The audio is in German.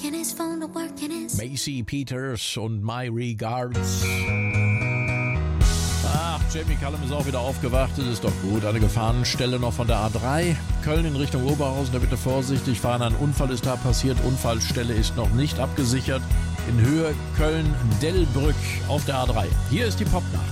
Macy Peters und My Regards. Ach, Jamie Cullum ist auch wieder aufgewacht, das ist doch gut. Eine Gefahrenstelle noch von der A3. Köln in Richtung Oberhausen, da bitte vorsichtig fahren. Ein Unfall ist da passiert, Unfallstelle ist noch nicht abgesichert. In Höhe Köln-Dellbrück auf der A3. Hier ist die Popnacht.